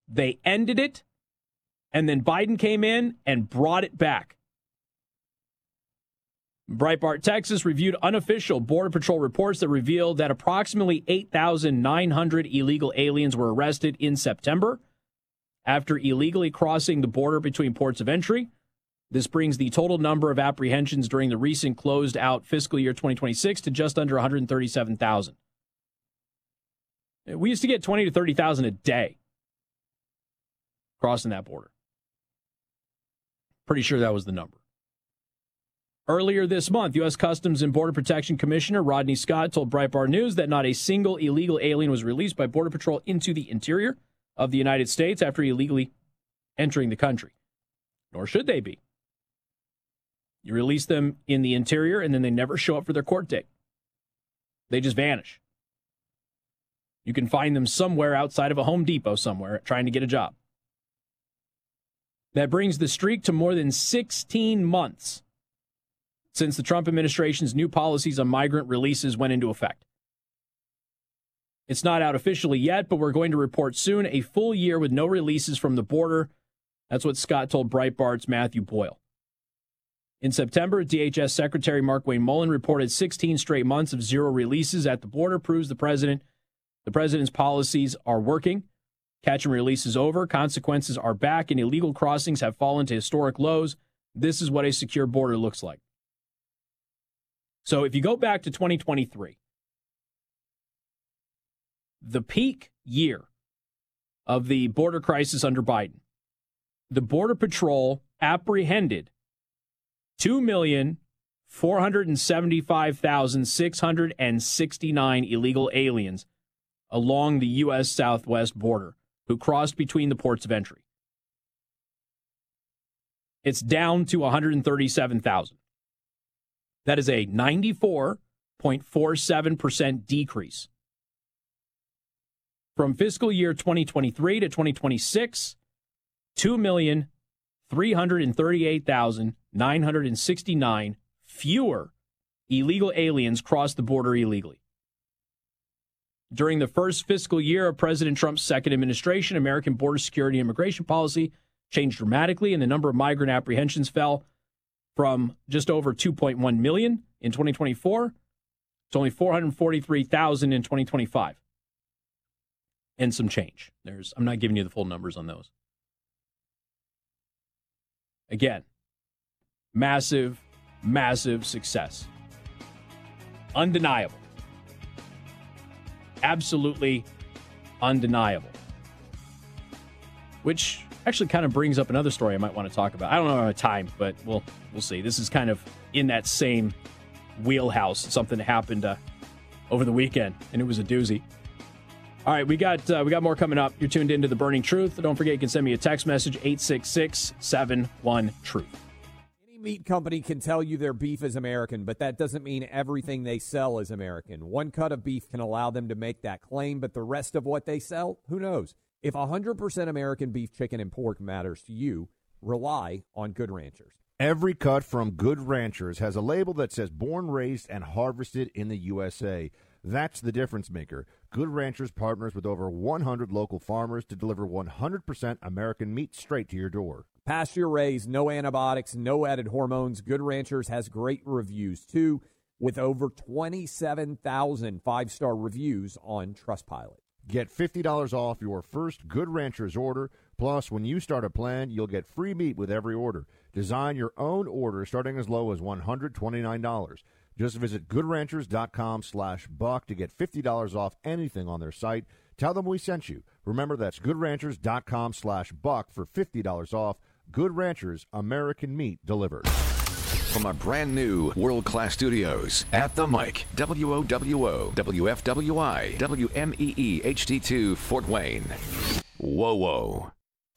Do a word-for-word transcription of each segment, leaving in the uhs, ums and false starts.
They ended it, and then Biden came in and brought it back. Breitbart Texas reviewed unofficial Border Patrol reports that revealed that approximately eight thousand nine hundred illegal aliens were arrested in September after illegally crossing the border between ports of entry. This brings the total number of apprehensions during the recent closed-out fiscal year twenty twenty-six to just under one hundred thirty-seven thousand. We used to get twenty to thirty thousand a day crossing that border. Pretty sure that was the number. Earlier this month, U S Customs and Border Protection Commissioner Rodney Scott told Breitbart News that not a single illegal alien was released by Border Patrol into the interior of the United States after illegally entering the country. Nor should they be. You release them in the interior, and then they never show up for their court date. They just vanish. You can find them somewhere outside of a Home Depot somewhere trying to get a job. That brings the streak to more than sixteen months since the Trump administration's new policies on migrant releases went into effect. It's not out officially yet, but we're going to report soon a full year with no releases from the border. That's what Scott told Breitbart's Matthew Boyle. In September, D H S Secretary Markwayne Mullin reported sixteen straight months of zero releases at the border, proves the president the president's policies are working. Catch and release is over, consequences are back, and illegal crossings have fallen to historic lows. This is what a secure border looks like. So if you go back to twenty twenty-three, the peak year of the border crisis under Biden, the Border Patrol apprehended two million four hundred seventy-five thousand six hundred sixty-nine illegal aliens along the U S southwest border who crossed between the ports of entry. It's down to one hundred thirty-seven thousand. That is a ninety-four point four seven percent decrease. From fiscal year twenty twenty-three to twenty twenty-six, two million three hundred thirty-eight thousand nine hundred sixty-nine fewer illegal aliens crossed the border illegally. During the first fiscal year of President Trump's second administration, American border security and immigration policy changed dramatically, and the number of migrant apprehensions fell from just over two point one million in twenty twenty-four to only four hundred forty-three thousand in twenty twenty-five. And some change. There's, I'm not giving you the full numbers on those. Again, massive, massive success. Undeniable. Absolutely undeniable. Which actually kind of brings up another story I might want to talk about. I don't know how time, but we'll we'll see. This is kind of in that same wheelhouse. Something that happened uh, over the weekend, and it was a doozy. All right, we got uh, we got more coming up. You're tuned into The Burning Truth. Don't forget, you can send me a text message, eight six six, seven one, truth. Any meat company can tell you their beef is American, but that doesn't mean everything they sell is American. One cut of beef can allow them to make that claim, but the rest of what they sell, who knows? If one hundred percent American beef, chicken, and pork matters to you, rely on Good Ranchers. Every cut from Good Ranchers has a label that says born, raised, and harvested in the U S A. That's the difference maker. Good Ranchers partners with over one hundred local farmers to deliver one hundred percent American meat straight to your door. Pasture raised, no antibiotics, no added hormones. Good Ranchers has great reviews, too, with over twenty-seven thousand five-star reviews on Trustpilot. Get fifty dollars off your first Good Ranchers order. Plus, when you start a plan, you'll get free meat with every order. Design your own order starting as low as one hundred twenty-nine dollars. Just visit goodranchers.com slash buck to get fifty dollars off anything on their site. Tell them we sent you. Remember, that's goodranchers.com slash buck for fifty dollars off. Good Ranchers, American meat delivered. From our brand new world-class studios at the mic, W O W O, W F W I, W M E E H D two, Fort Wayne. Whoa, whoa.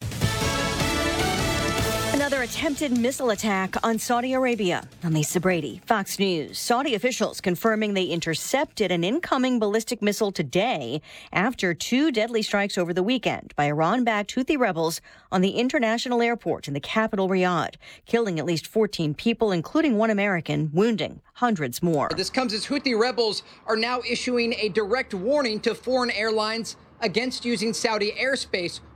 Another attempted missile attack on Saudi Arabia. I'm Lisa Brady, Fox News. Saudi officials confirming they intercepted an incoming ballistic missile today after two deadly strikes over the weekend by Iran-backed Houthi rebels on the international airport in the capital, Riyadh, killing at least fourteen people, including one American, wounding hundreds more. This comes as Houthi rebels are now issuing a direct warning to foreign airlines against using Saudi airspace